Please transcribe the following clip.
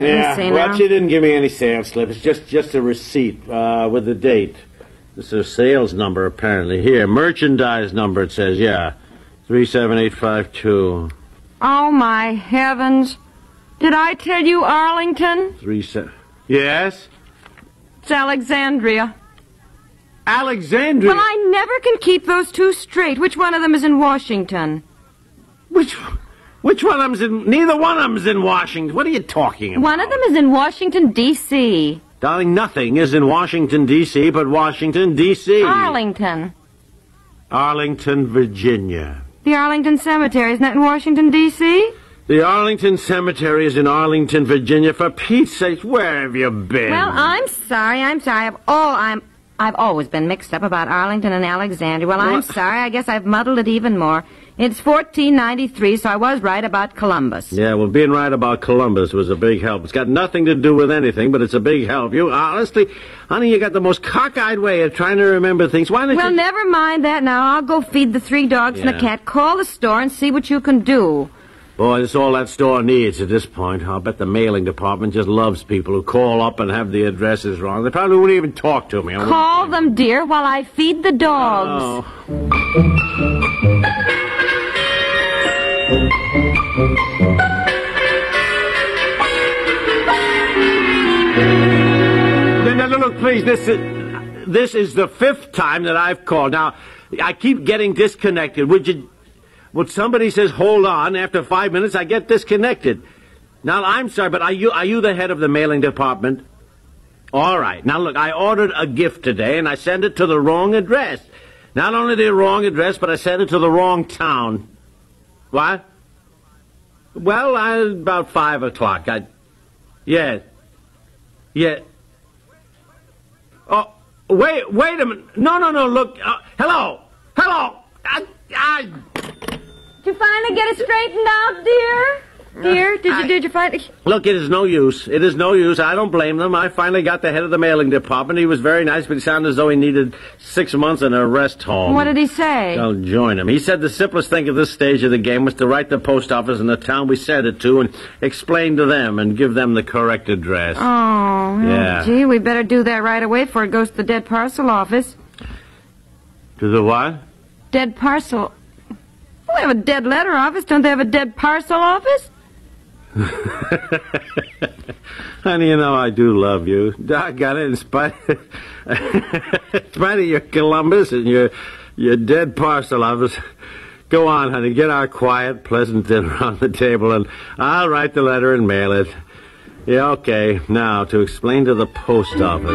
Yeah, well, she didn't give me any sales slip. It's just a receipt with the date. This is a sales number, apparently. Here, merchandise number, it says, yeah. 37852. Oh, my heavens. Did I tell you Arlington? Yes? It's Alexandria. Alexandria? Well, I never can keep those two straight. Which one of them is in Washington? Which one of them's in... Neither one of them's in Washington. What are you talking about? One of them is in Washington, D.C. Darling, nothing is in Washington, D.C., but Washington, D.C. Arlington. Arlington, Virginia. The Arlington Cemetery, isn't that in Washington, D.C.? The Arlington Cemetery is in Arlington, Virginia. For Pete's sake, where have you been? Well, I'm sorry. I've always been mixed up about Arlington and Alexandria. Well, I'm sorry. I guess I've muddled it even more. It's 1493, so I was right about Columbus. Yeah, well, being right about Columbus was a big help. It's got nothing to do with anything, but it's a big help. You, honestly, honey, you got the most cockeyed way of trying to remember things. Why don't you... Well, never mind that now. I'll go feed the 3 dogs and the cat. Call the store and see what you can do. Boy, that's all that store needs at this point. I'll bet the mailing department just loves people who call up and have the addresses wrong. They probably wouldn't even talk to me. Call them, dear, while I feed the dogs. Now, look, please, this is the 5th time that I've called. Now, I keep getting disconnected. Would somebody says, hold on, after 5 minutes, I get disconnected. Now, I'm sorry, but are you the head of the mailing department? All right. Now, look, I ordered a gift today, and I sent it to the wrong address. Not only the wrong address, but I sent it to the wrong town. What? Well, about 5 o'clock. Yeah. Oh, wait a minute. No, look. Hello. Did you finally get it straightened out, dear? Dear, did you finally... Look, it is no use. It is no use. I don't blame them. I finally got the head of the mailing department. He was very nice, but he sounded as though he needed 6 months in a rest home. What did he say? I'll join him. He said the simplest thing at this stage of the game was to write the post office in the town we sent it to and explain to them and give them the correct address. Oh, yeah. Gee, we better do that right away before it goes to the dead parcel office. To the what? Dead parcel... Well, they have a dead letter office. Don't they have a dead parcel office? Honey, you know I do love you. Doggone it, in spite of your Columbus and your dead parcel office. Go on, honey, get our quiet, pleasant dinner on the table, and I'll write the letter and mail it. Yeah, okay. Now, to explain to the post office.